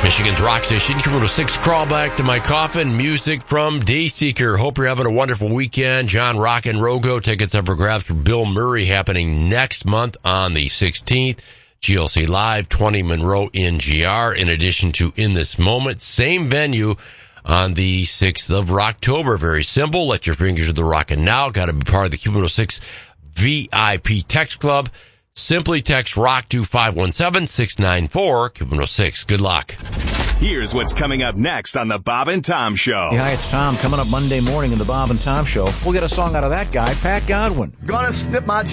Michigan's Rock Station, Cubicle 6, Crawl Back to My Coffin, music from Dayseeker. Hope you're having a wonderful weekend. John Rock and Rogo, tickets up for grabs for Bill Murray happening next month on the 16th. GLC Live, 20 Monroe in GR, in addition to In This Moment, same venue on the 6th of October. Very simple. Let your fingers do the rockin' now. Got to be part of the Cubicle 6 VIP Text Club. Simply text ROCK to 517-694-Cubicle 6. Good luck. Here's what's coming up next on the Bob and Tom Show. Yeah, hi, it's Tom. Coming up Monday morning in the Bob and Tom Show, we'll get a song out of that guy, Pat Godwin. Gonna snip my